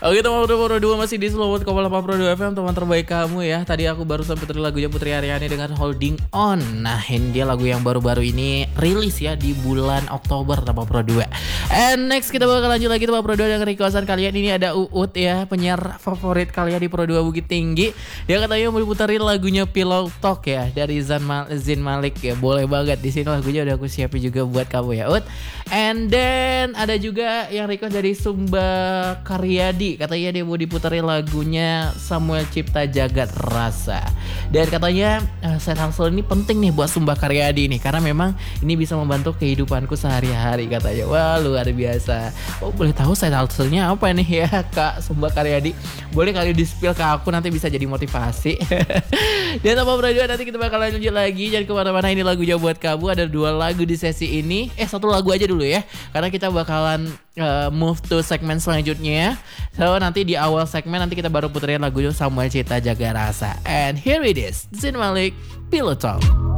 Oke teman Pro 2 masih di Slowwood 8 Pro 2 FM, teman terbaik kamu ya. Tadi aku barusan puterin lagunya Putri Aryani dengan Holding On. Nah ini dia lagu yang baru-baru ini rilis ya di bulan Oktober teman Pro 2. And next kita bakal lanjut lagi teman Pro 2 dengan requestan kalian. Ini ada Uut ya, penyiar favorit kalian di Pro 2 Bukit Tinggi. Dia katanya mau diputerin lagunya Pillow Talk ya dari Zayn Malik ya. Boleh banget, di sini lagunya udah aku siapin juga buat kamu ya Ut. And then ada juga yang request dari Sumba Karyadi, katanya dia mau diputerin lagunya Samuel Cipta Jagat Rasa. Dan katanya side hustle ini penting nih buat Sumba Karyadi nih, karena memang ini bisa membantu kehidupanku sehari-hari katanya. Wah luar biasa. Oh boleh tahu side hustle-nya apa nih ya Kak Sumba Karyadi? Boleh kali di spill ke aku, nanti bisa jadi motivasi. Dan apa berdua, nanti kita bakal lanjut lagi. Jangan kemana-mana, ini lagunya buat kamu. Ada 2 lagu di sesi ini. 1 lagu aja dulu ya, karena kita bakalan move to segmen selanjutnya. So nanti di awal segmen nanti kita baru puterin lagunya Samuel Cipta Jagat Rasa. And here it is, Zayn Malik, Pillow Talk.